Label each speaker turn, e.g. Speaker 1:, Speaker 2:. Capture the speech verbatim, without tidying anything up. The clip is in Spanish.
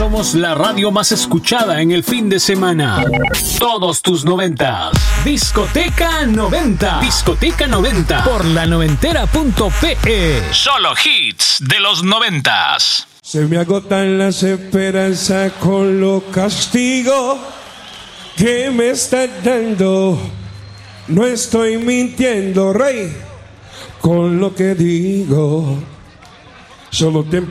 Speaker 1: Somos la radio más escuchada en el fin de semana. Todos tus noventas. Discoteca noventa. Discoteca noventa. Por la noventera punto pe. Solo hits de los noventas.
Speaker 2: Se me agotan las esperanzas con los castigos que me estás dando. No estoy mintiendo, rey, con lo que digo. Solo te